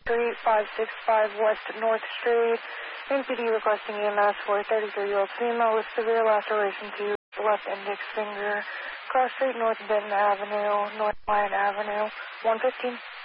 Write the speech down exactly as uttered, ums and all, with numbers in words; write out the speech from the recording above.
Street, five six five West North Street. N P D requesting E M S for a thirty-three-year-old female with severe laceration to left index finger. Cross Street, North Benton Avenue, North Lyon Avenue, one fifteen.